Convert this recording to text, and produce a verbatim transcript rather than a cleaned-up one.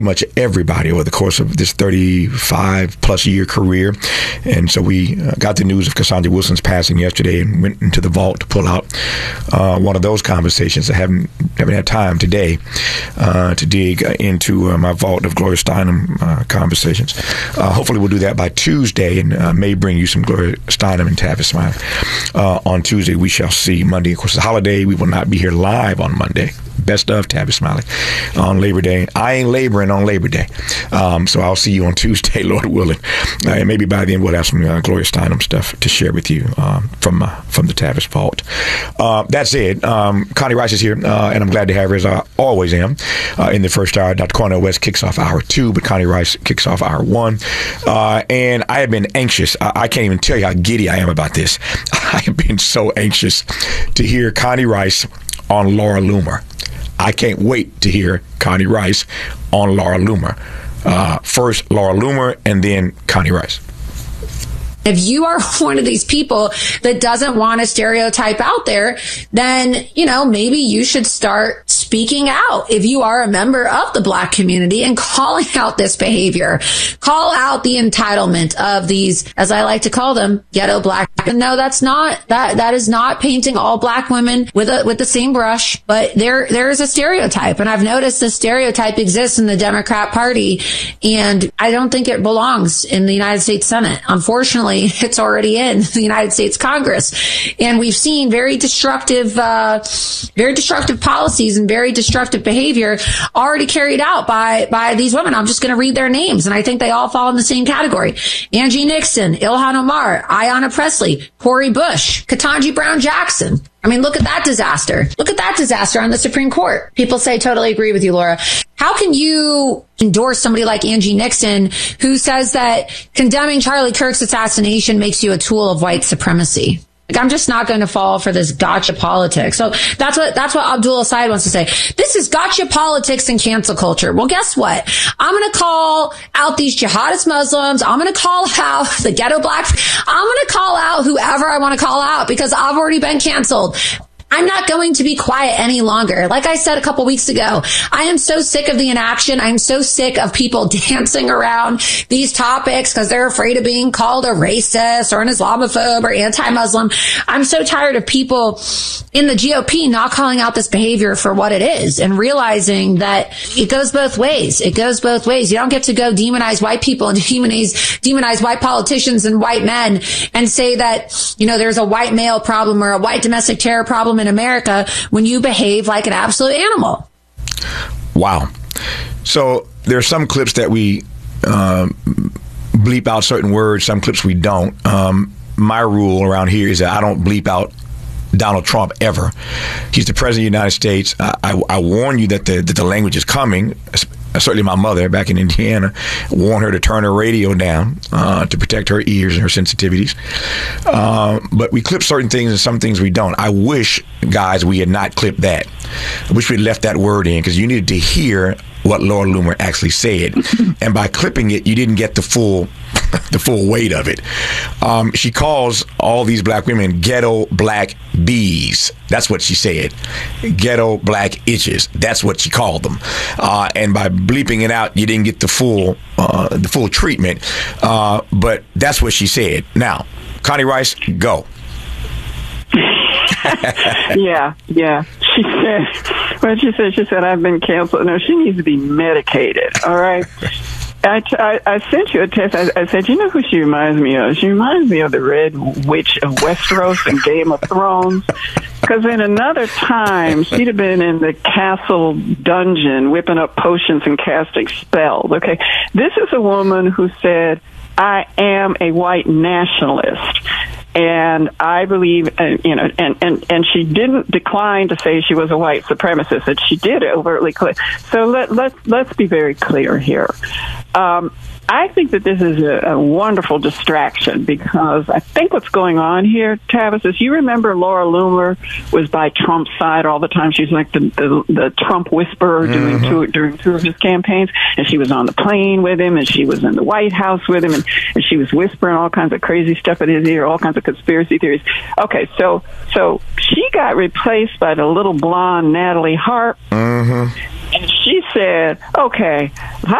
much everybody over the course of this thirty-five plus year career. And so we uh, got the news of Cassandra Wilson's passing yesterday and went into the vault to pull out uh, one of those conversations. I haven't haven't had time today uh, to dig uh, into uh, my vault of Gloria Steinem uh, conversations. Uh, hopefully we'll do that by Tuesday, and uh, may bring you some Gloria Steinem and Tavis Smiley uh, on Tuesday. We shall see. Monday, of course, the holiday. We will not be here live on Monday. Best of Tavis Smiley on Labor Day. I ain't laboring on Labor Day. Um, so I'll see you on Tuesday, Lord willing. Uh, and maybe by then we'll have some uh, Gloria Steinem stuff to share with you um, from uh, from the Tavis vault. Uh, that said, um, Connie Rice is here, uh, and I'm glad to have her, as I always am, uh, in the first hour. Doctor Cornel West kicks off hour two, but Connie Rice kicks off hour one. Uh, and I have been anxious. I, I can't even tell you how giddy I am about this. I have been so anxious to hear Connie Rice on Laura Loomer. I can't wait to hear Connie Rice on Laura Loomer. Uh, first Laura Loomer, and then Connie Rice. If you are one of these people that doesn't want a stereotype out there, then, you know, maybe you should start speaking out if you are a member of the Black community and calling out this behavior. Call out the entitlement of these, as I like to call them, ghetto Black. And no, that's not, that, that is not painting all Black women with a, with the same brush, but there, there is a stereotype. And I've noticed this stereotype exists in the Democrat Party, and I don't think it belongs in the United States Senate. Unfortunately, it's already in the United States Congress. And we've seen very destructive, uh, very destructive policies and very destructive behavior already carried out by, by these women. I'm just going to read their names, and I think they all fall in the same category. Angie Nixon, Ilhan Omar, Ayanna Pressley, Cori Bush, Ketanji Brown Jackson. I mean, look at that disaster. Look at that disaster on the Supreme Court. People say, totally agree with you, Laura. How can you endorse somebody like Angie Nixon, who says that condemning Charlie Kirk's assassination makes you a tool of white supremacy? Like, I'm just not going to fall for this gotcha politics. So that's what, that's what Abdul Asad wants to say. This is gotcha politics and cancel culture. Well, guess what? I'm going to call out these jihadist Muslims. I'm going to call out the ghetto Blacks. I'm going to call out whoever I want to call out, because I've already been canceled. I'm not going to be quiet any longer. Like I said a couple weeks ago, I am so sick of the inaction. I'm so sick of people dancing around these topics because they're afraid of being called a racist or an Islamophobe or anti-Muslim. I'm so tired of people in the G O P not calling out this behavior for what it is and realizing that it goes both ways. It goes both ways. You don't get to go demonize white people and demonize, demonize white politicians and white men and say that, you know, there's a white male problem or a white domestic terror problem in America when you behave like an absolute animal. Wow. So there are some clips that we uh, bleep out certain words, some clips we don't. Um, my rule around here is that I don't bleep out Donald Trump ever. He's the president of the United States. I, I, I warn you that the, that the language is coming. Certainly my mother back in Indiana warned her to turn her radio down uh, to protect her ears and her sensitivities. Uh, but we clip certain things and some things we don't. I wish, guys, we had not clipped that. I wish we had left that word in, because you needed to hear what Laura Loomer actually said. And by clipping it, you didn't get the full the full weight of it. Um, she calls all these black women ghetto black bees. That's what she said. Ghetto black itches. That's what she called them. Uh, and by bleeping it out, you didn't get the full uh, the full treatment. Uh, but that's what she said. Now, Connie Rice, go. yeah, yeah. She said, what she said, she said, I've been canceled. No, she needs to be medicated, all right? I, I, I sent you a text. I, I said, you know who she reminds me of? She reminds me of the Red Witch of Westeros and Game of Thrones. Because in another time, she'd have been in the castle dungeon whipping up potions and casting spells, okay? This is a woman who said, I am a white nationalist. And I believe, uh, you know, and, and, and she didn't decline to say she was a white supremacist, and she did overtly clear. So let, let's, let's be very clear here. Um, I think that this is a, a wonderful distraction, because I think what's going on here, Tavis, is you remember Laura Loomer was by Trump's side all the time. She's like the the, the Trump whisperer mm-hmm. during, two, during two of his campaigns, and she was on the plane with him, and she was in the White House with him, and, and she was whispering all kinds of crazy stuff in his ear, all kinds of conspiracy theories. Okay, so so she got replaced by the little blonde Natalie Hart. Mm-hmm. And she said, okay, how